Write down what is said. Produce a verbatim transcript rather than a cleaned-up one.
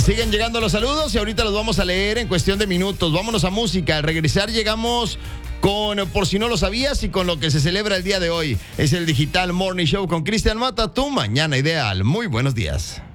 Siguen llegando los saludos y ahorita los vamos a leer en cuestión de minutos. Vámonos a música. Al regresar llegamos con Por si no lo sabías y con lo que se celebra el día de hoy. Es el Digital Morning Show con Cristian Mata, tu mañana ideal. Muy buenos días.